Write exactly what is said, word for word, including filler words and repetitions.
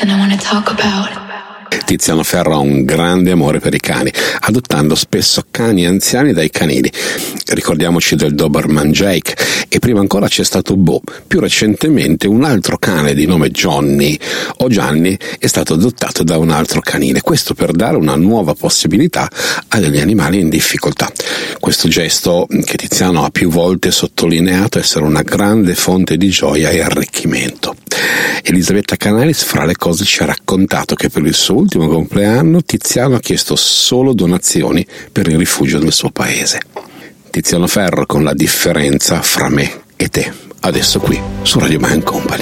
something I want to talk about. Tiziano Ferro ha un grande amore per i cani, adottando spesso cani anziani dai canili. Ricordiamoci del Doberman Jake, e prima ancora c'è stato Bo. Più recentemente un altro cane di nome Johnny o Gianni è stato adottato da un altro canile, questo per dare una nuova possibilità a degli animali in difficoltà. Questo gesto, che Tiziano ha più volte sottolineato essere una grande fonte di gioia e arricchimento. Elisabetta Canalis, fra le cose, ci ha raccontato che per il suo ultimo compleanno Tiziano ha chiesto solo donazioni per il rifugio del suo paese. Tiziano Ferro con La differenza fra me e te, adesso qui su Radio Man Company.